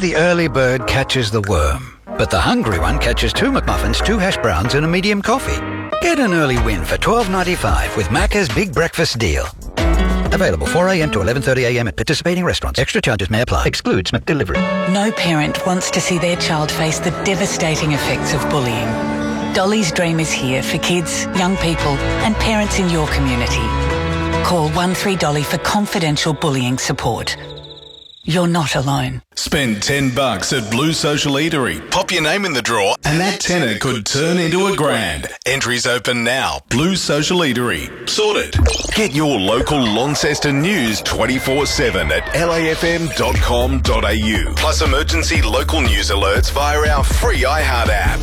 the early bird catches the worm, but the hungry one catches 2 McMuffins, 2 hash browns and a medium coffee. Get an early win for $12.95 with Macca's Big Breakfast Deal. Available 4 a.m. to 11:30 a.m. at participating restaurants. Extra charges may apply. Excludes McDelivery. No parent wants to see their child face the devastating effects of bullying. Dolly's Dream is here for kids, young people and parents in your community. Call 13Dolly for confidential bullying support. You're not alone. Spend $10 at Blue Social Eatery. Pop your name in the draw and that tenner could turn into $1,000. Entries open now. Blue Social Eatery. Sorted. Get your local Launceston news 24/7 at lafm.com.au. Plus emergency local news alerts via our free iHeart app.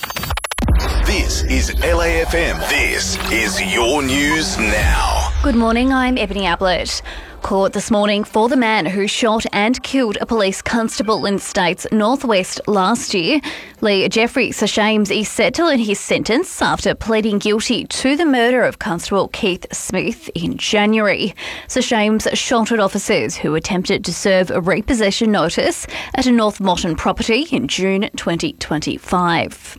This is LAFM. This is your news now. Good morning, I'm Ebony Ablett. Court this morning for the man who shot and killed a police constable in the state's northwest last year. Lee Jeffrey Seshames is set to learn his sentence after pleading guilty to the murder of Constable Keith Smith in January. Seshames shot at officers who attempted to serve a repossession notice at a North Motton property in June 2025.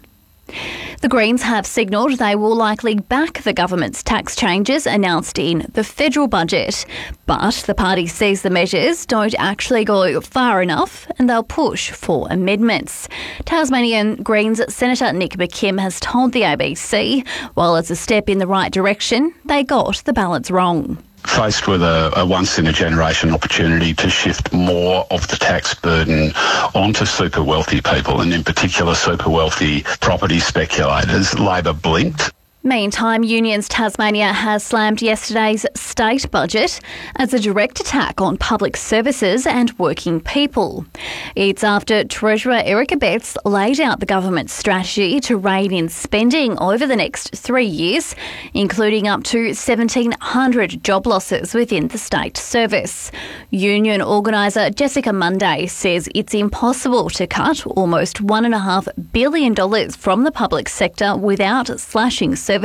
The Greens have signalled they will likely back the government's tax changes announced in the federal budget, but the party says the measures don't actually go far enough and they'll push for amendments. Tasmanian Greens Senator Nick McKim has told the ABC, while it's a step in the right direction, they got the balance wrong. Faced with a once-in-a-generation opportunity to shift more of the tax burden onto super wealthy people, and in particular super wealthy property speculators, Labor blinked. Meantime, Unions Tasmania has slammed yesterday's state budget as a direct attack on public services and working people. It's after Treasurer Eric Abetz laid out the government's strategy to rein in spending over the next 3 years, including up to 1,700 job losses within the state service. Union organiser Jessica Munday says it's impossible to cut almost $1.5 billion from the public sector without slashing services,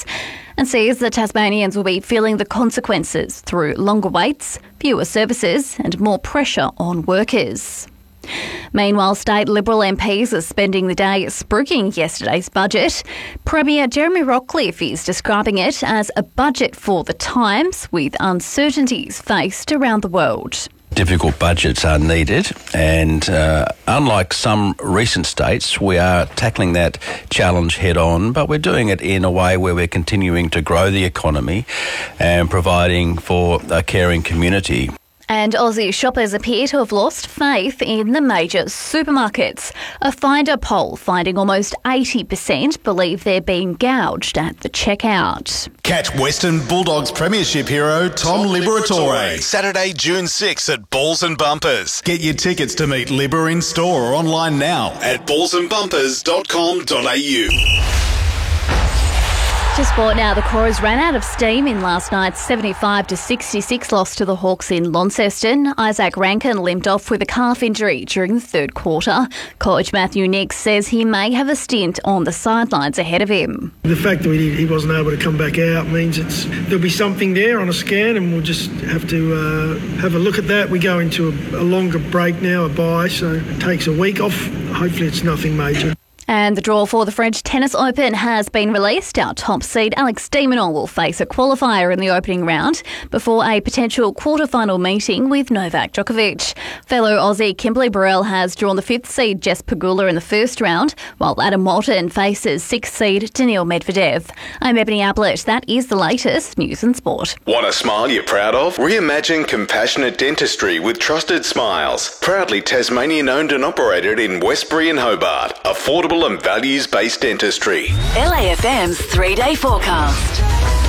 and says that Tasmanians will be feeling the consequences through longer waits, fewer services and more pressure on workers. Meanwhile, state Liberal MPs are spending the day spruiking yesterday's budget. Premier Jeremy Rockliff is describing it as a budget for the times, with uncertainties faced around the world. Difficult budgets are needed, and unlike some recent states, we are tackling that challenge head on, but we're doing it in a way where we're continuing to grow the economy and providing for a caring community. And Aussie shoppers appear to have lost faith in the major supermarkets. A Finder poll finding almost 80% believe they're being gouged at the checkout. Catch Western Bulldogs Premiership hero Tom Liberatore Saturday, June 6 at Balls and Bumpers. Get your tickets to meet Libber in store or online now at ballsandbumpers.com.au. To sport now, the Cores ran out of steam in last night's 75-66 loss to the Hawks in Launceston. Isaac Rankin limped off with a calf injury during the third quarter. Coach Matthew Nix says he may have a stint on the sidelines ahead of him. The fact that he wasn't able to come back out means there'll be something there on a scan, and we'll just have to have a look at that. We go into a longer break now, a bye, so it takes a week off. Hopefully it's nothing major. And the draw for the French Tennis Open has been released. Our top seed, Alex de Minaur, will face a qualifier in the opening round before a potential quarterfinal meeting with Novak Djokovic. Fellow Aussie Kimberly Burrell has drawn the 5th seed Jess Pegula in the first round, while Adam Walton faces 6th seed Daniil Medvedev. I'm Ebony Ablett. That is the latest news and sport. Want a smile you're proud of? Reimagine compassionate dentistry with Trusted Smiles. Proudly Tasmanian owned and operated in Westbury and Hobart. Affordable and values-based dentistry. LAFM's 3-day forecast.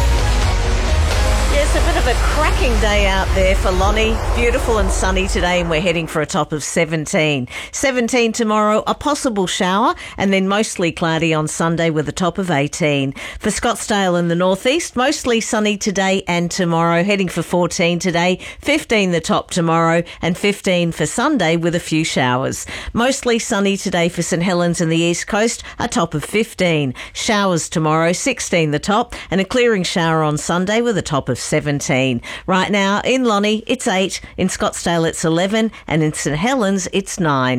Yes, a bit of a cracking day out there for Lonnie. Beautiful and sunny today, and we're heading for a top of 17. 17 tomorrow, a possible shower, and then mostly cloudy on Sunday with a top of 18. For Scottsdale in the northeast, mostly sunny today and tomorrow, heading for 14 today, 15 the top tomorrow, and 15 for Sunday with a few showers. Mostly sunny today for St Helens and the east coast, a top of 15. Showers tomorrow, 16 the top, and a clearing shower on Sunday with a top of 17. Right now in Lonnie, it's 8. In Scottsdale, it's 11. And in St Helens, it's 9.